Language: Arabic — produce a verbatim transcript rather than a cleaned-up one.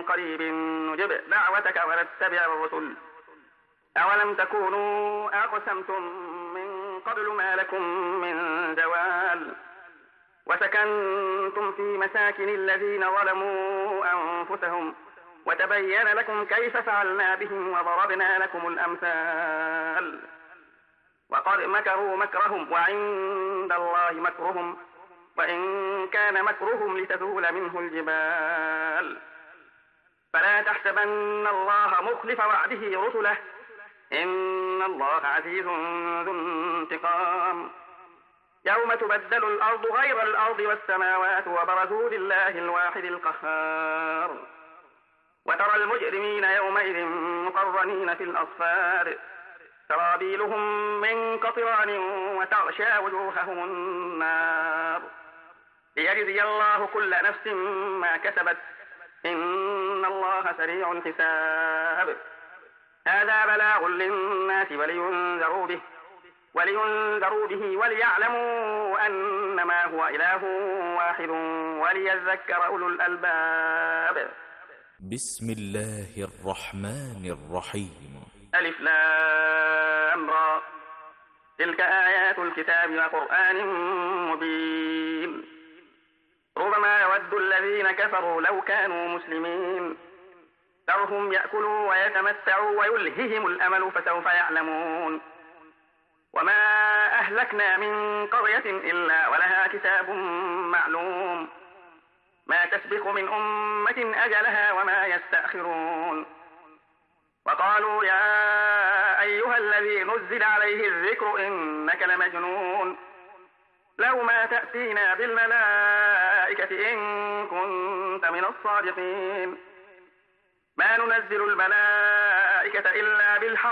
قريب نجب دعوتك ونتبع الرسل أولم تكونوا أقسمتم من قبل ما لكم من زوال وسكنتم في مساكن الذين ظلموا أنفسهم وتبين لكم كيف فعلنا بهم وضربنا لكم الأمثال وقد مكروا مكرهم وعند الله مكرهم وإن كان مكرهم لتزول منه الجبال فلا تحسبن الله مخلف وعده رسله إن الله عزيز ذو انتقام يوم تبدل الأرض غير الأرض والسماوات وبرزوا لله الواحد القهار وترى المجرمين يومئذ مقرنين في الأصفاد سرابيلهم من قطران وتغشى وجوههم النار ليجزي الله كل نفس ما كسبت إن الله سريع الحساب هذا بلاغ للناس ولينذروا به ولينذروا به وليعلموا أنما هو إله واحد وليذكر أولو الألباب. بسم الله الرحمن الرحيم. ألف لام را تلك آيات الكتاب وقرآن مبين ربما يود الذين كفروا لو كانوا مسلمين ذرهم يأكلوا ويتمتعوا ويلههم الأمل فسوف يعلمون وما أهلكنا من قرية إلا ولها كتاب معلوم ما تسبق من أمة أجلها وما يستأخرون وقالوا يا أيها الذي نزل عليه الذكر إنك لمجنون لو ما تأتينا بالملائكة إن كنت من الصادقين ما ننزل الملائكة إلا بالحق